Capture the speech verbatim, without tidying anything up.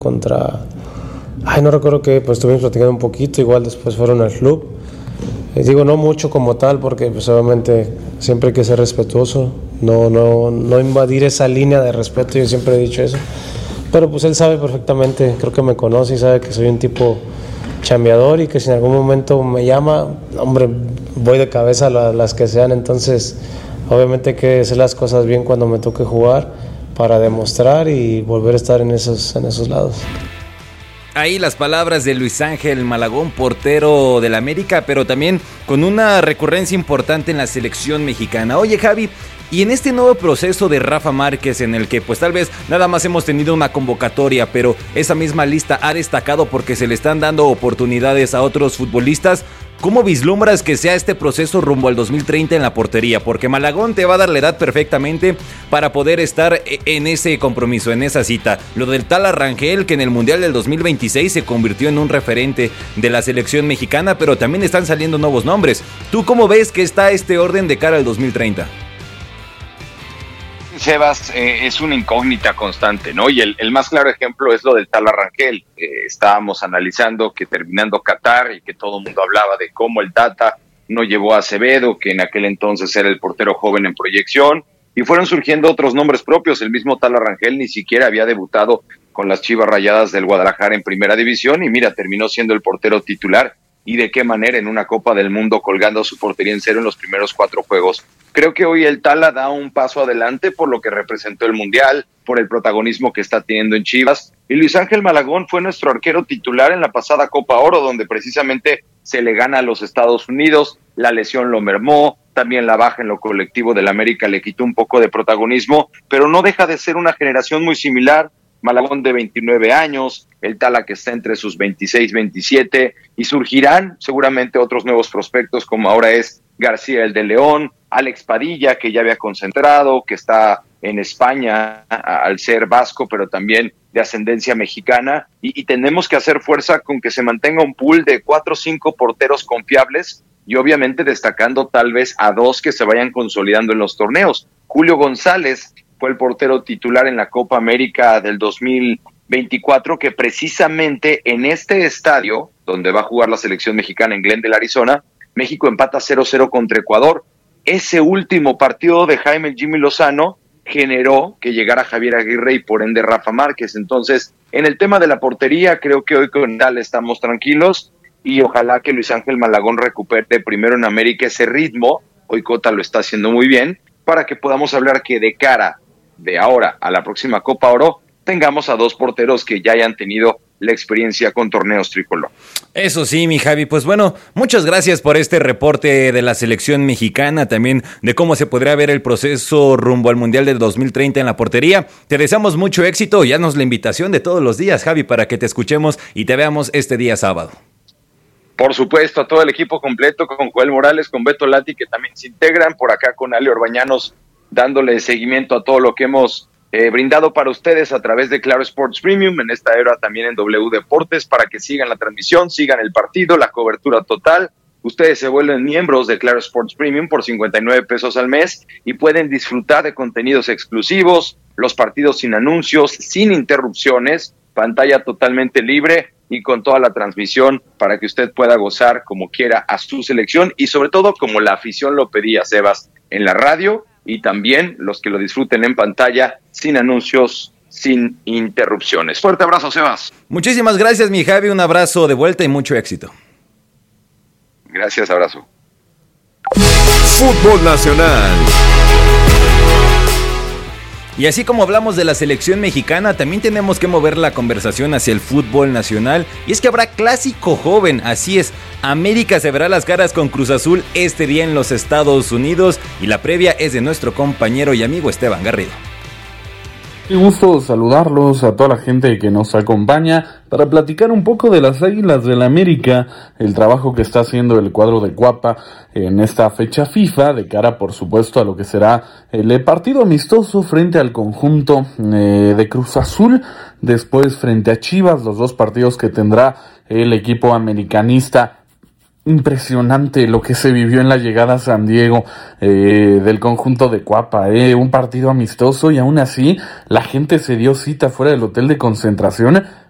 contra... Ay, no recuerdo que pues estuvimos platicando un poquito, igual después fueron al club. Eh, digo, no mucho como tal, porque pues obviamente siempre hay que ser respetuoso, no, no, no invadir esa línea de respeto, yo siempre he dicho eso. Pero pues él sabe perfectamente, creo que me conoce y sabe que soy un tipo chambeador y que si en algún momento me llama, hombre, voy de cabeza a la, las que sean. Entonces obviamente hay que hacer las cosas bien cuando me toque jugar para demostrar y volver a estar en esos, en esos lados. Ahí las palabras de Luis Ángel Malagón, portero del América, pero también con una recurrencia importante en la selección mexicana. Oye, Javi, y en este nuevo proceso de Rafa Márquez, en el que pues tal vez nada más hemos tenido una convocatoria, pero esa misma lista ha destacado porque se le están dando oportunidades a otros futbolistas, ¿cómo vislumbras que sea este proceso rumbo al dos mil treinta en la portería? Porque Malagón te va a dar la edad perfectamente para poder estar en ese compromiso, en esa cita. Lo del Tala Rangel, que en el Mundial del dos mil veintiséis se convirtió en un referente de la selección mexicana, pero también están saliendo nuevos nombres. ¿Tú cómo ves que está este orden de cara al dos mil treinta? Sebas, eh, es una incógnita constante, ¿no? Y el, el más claro ejemplo es lo del Tala Rangel. Eh, estábamos analizando que terminando Qatar y que todo el mundo hablaba de cómo el Tata no llevó a Acevedo, que en aquel entonces era el portero joven en proyección, y fueron surgiendo otros nombres propios. El mismo Tala Rangel ni siquiera había debutado con las Chivas Rayadas del Guadalajara en primera división, y mira, terminó siendo el portero titular, y de qué manera en una Copa del Mundo colgando su portería en cero en los primeros cuatro juegos. Creo que hoy el Tala da un paso adelante por lo que representó el Mundial, por el protagonismo que está teniendo en Chivas, y Luis Ángel Malagón fue nuestro arquero titular en la pasada Copa Oro, donde precisamente se le gana a los Estados Unidos, la lesión lo mermó, también la baja en lo colectivo del América le quitó un poco de protagonismo, pero no deja de ser una generación muy similar. Malagón de veintinueve años, el Tala que está entre sus veintiséis, veintisiete, y surgirán seguramente otros nuevos prospectos, como ahora es García el de León, Alex Padilla, que ya había concentrado, que está en España al ser vasco, pero también de ascendencia mexicana, y, y tenemos que hacer fuerza con que se mantenga un pool de cuatro o cinco porteros confiables, y obviamente destacando tal vez a dos que se vayan consolidando en los torneos. Julio González fue el portero titular en la Copa América del dos mil veinticuatro, que precisamente en este estadio, donde va a jugar la selección mexicana en Glendale, Arizona, México empata cero cero contra Ecuador. Ese último partido de Jaime Jimmy Lozano generó que llegara Javier Aguirre y por ende Rafa Márquez. Entonces, en el tema de la portería, creo que hoy con tal estamos tranquilos y ojalá que Luis Ángel Malagón recupere primero en América ese ritmo. Hoy Cota lo está haciendo muy bien, para que podamos hablar que de cara de ahora a la próxima Copa Oro tengamos a dos porteros que ya hayan tenido la experiencia con torneos tricolor. Eso sí, mi Javi, pues bueno, muchas gracias por este reporte de la selección mexicana, también de cómo se podría ver el proceso rumbo al Mundial del dos mil treinta en la portería. Te deseamos mucho éxito y haznos la invitación de todos los días, Javi, para que te escuchemos y te veamos este día sábado. Por supuesto, a todo el equipo completo, con Joel Morales, con Beto Lati, que también se integran, por acá con Ale Orbañanos, dándole seguimiento a todo lo que hemos Eh, brindado para ustedes a través de Claro Sports Premium, en esta era también en W Deportes, para que sigan la transmisión, sigan el partido, la cobertura total. Ustedes se vuelven miembros de Claro Sports Premium por cincuenta y nueve pesos al mes y pueden disfrutar de contenidos exclusivos, los partidos sin anuncios, sin interrupciones, pantalla totalmente libre y con toda la transmisión para que usted pueda gozar como quiera a su selección y sobre todo como la afición lo pedía, Sebas, en la radio, y también los que lo disfruten en pantalla, sin anuncios, sin interrupciones. Fuerte abrazo, Sebas. Muchísimas gracias, mi Javi, un abrazo de vuelta y mucho éxito. Gracias, abrazo. Fútbol Nacional. Y así como hablamos de la selección mexicana, también tenemos que mover la conversación hacia el fútbol nacional. Y es que habrá clásico joven, así es. América se verá las caras con Cruz Azul este día en los Estados Unidos. Y la previa es de nuestro compañero y amigo Esteban Garrido. Qué gusto saludarlos a toda la gente que nos acompaña para platicar un poco de las Águilas del América, el trabajo que está haciendo el cuadro de Cuapa en esta fecha FIFA, de cara por supuesto a lo que será el partido amistoso frente al conjunto eh, de Cruz Azul, después frente a Chivas, los dos partidos que tendrá el equipo americanista. Impresionante lo que se vivió en la llegada a San Diego eh, del conjunto de Cuapa, eh, un partido amistoso y aún así la gente se dio cita fuera del hotel de concentración